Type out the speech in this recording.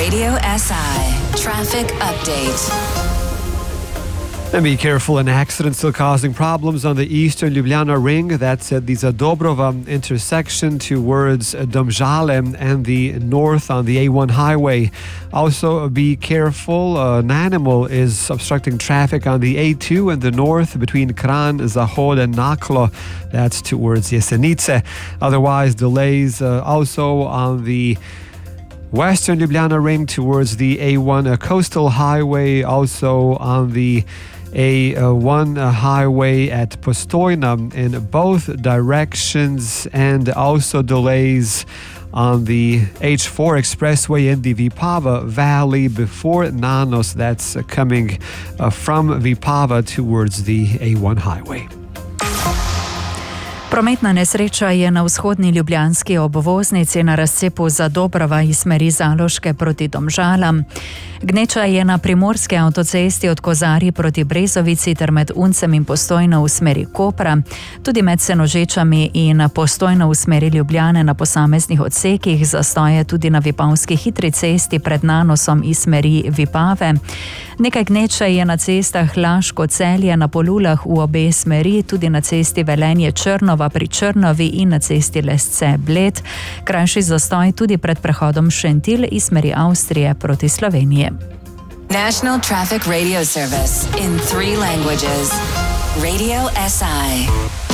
Radio SI Traffic Update. And be careful, an accident still causing problems on the eastern Ljubljana ring. That's at the Zadobrova intersection towards Domžale and the north on the A1 highway. Also be careful, an animal is obstructing traffic on the A2 in the north between Kranj, Zahod and Naklo. That's towards Jesenice. Otherwise, delays also on the western Ljubljana ring towards the A1 coastal highway, also on the A1 highway at Postojna in both directions, and also delays on the H4 expressway in the Vipava Valley before Nanos. That's coming from Vipava towards the A1 highway. Prometna nesreča je na vzhodni ljubljanski obvoznici na razcepu Zadobrova iz smeri Zaloške proti Domžalam. Gneča je na primorski avtocesti od Kozarij proti Brezovici ter med Uncem in Postojno v smeri Kopra. Tudi med Senožečami in Postojno v smeri Ljubljane na posameznih odsekih, zastoje tudi na Vipavski hitri cesti pred Nanosom iz smeri Vipave. Nekaj gneče je na cestah Laško-Celje, na Polulah v obe smeri, tudi na cesti Velenje-Črnova pri Črnovi in na cesti Lesce-Bled. Krajši zastoj tudi pred prehodom Šentilj iz smeri Avstrije proti Sloveniji. National Traffic Radio Service in 3 languages. Radio SI.